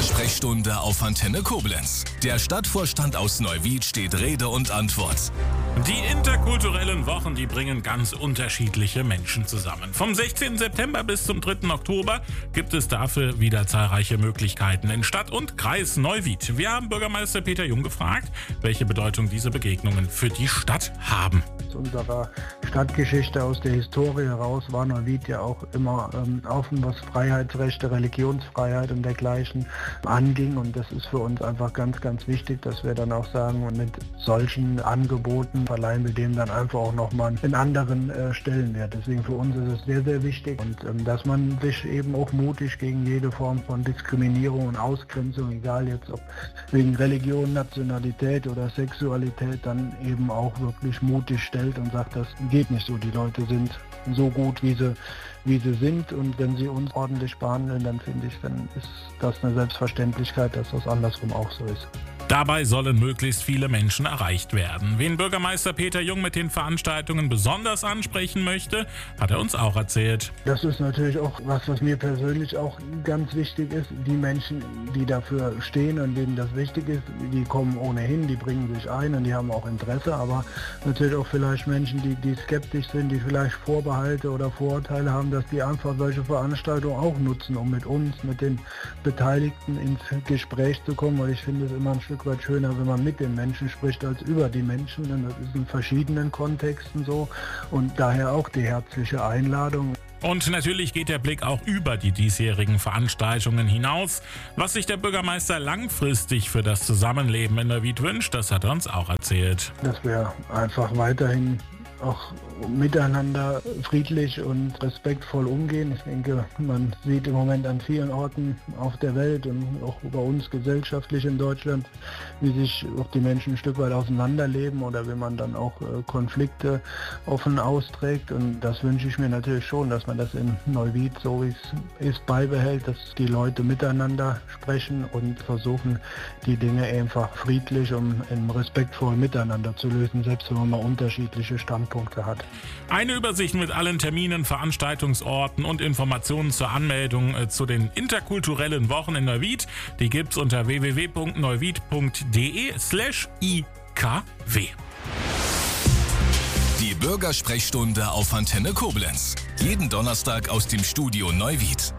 Bürgersprechstunde auf Antenne Koblenz. Der Stadtvorstand aus Neuwied steht Rede und Antwort. Die interkulturellen Wochen, die bringen ganz unterschiedliche Menschen zusammen. Vom 16. September bis zum 3. Oktober gibt es dafür wieder zahlreiche Möglichkeiten in Stadt und Kreis Neuwied. Wir haben Bürgermeister Peter Jung gefragt, welche Bedeutung diese Begegnungen für die Stadt haben. Aus unserer Stadtgeschichte, aus der Historie heraus war Neuwied ja auch immer offen, was Freiheitsrechte, Religionsfreiheit und dergleichen anging. Und das ist für uns einfach ganz, ganz wichtig, dass wir dann auch sagen, mit solchen Angeboten verleihen wir dem dann einfach auch nochmal einen anderen Stellenwert. Deswegen für uns ist es sehr, sehr wichtig und dass man sich eben auch mutig gegen jede Form von Diskriminierung und Ausgrenzung, egal jetzt ob wegen Religion, Nationalität oder Sexualität, dann eben auch wirklich mutig stellt und sagt, das geht nicht so. Die Leute sind so gut, wie sie sind, und wenn sie uns ordentlich behandeln, dann finde ich, dann ist das eine Selbstverständlichkeit, dass das andersrum auch so ist. Dabei sollen möglichst viele Menschen erreicht werden. Wen Bürgermeister Peter Jung mit den Veranstaltungen besonders ansprechen möchte, hat er uns auch erzählt. Das ist natürlich auch was mir persönlich auch ganz wichtig ist. Die Menschen, die dafür stehen und denen das wichtig ist, die kommen ohnehin, die bringen sich ein und die haben auch Interesse, aber natürlich auch vielleicht Menschen, die skeptisch sind, die vielleicht Vorbehalte oder Vorurteile haben, dass die einfach solche Veranstaltungen auch nutzen, um mit uns, mit den Beteiligten ins Gespräch zu kommen. Und ich finde es immer ein Stück weit schöner, wenn man mit den Menschen spricht, als über die Menschen. Und das ist in verschiedenen Kontexten so. Und daher auch die herzliche Einladung. Und natürlich geht der Blick auch über die diesjährigen Veranstaltungen hinaus. Was sich der Bürgermeister langfristig für das Zusammenleben in Neuwied wünscht, das hat er uns auch erzählt. Dass wir einfach weiterhin auch miteinander friedlich und respektvoll umgehen. Ich denke, man sieht im Moment an vielen Orten auf der Welt und auch bei uns gesellschaftlich in Deutschland, wie sich auch die Menschen ein Stück weit auseinanderleben oder wie man dann auch Konflikte offen austrägt. Und das wünsche ich mir natürlich schon, dass man das in Neuwied, so wie es ist, beibehält, dass die Leute miteinander sprechen und versuchen, die Dinge einfach friedlich und respektvoll miteinander zu lösen, selbst wenn man mal unterschiedliche Standpunkte hat. Eine Übersicht mit allen Terminen, Veranstaltungsorten und Informationen zur Anmeldung zu den interkulturellen Wochen in Neuwied, die gibt's unter www.neuwied.de/ikw. Die Bürgersprechstunde auf Antenne Koblenz. Jeden Donnerstag aus dem Studio Neuwied.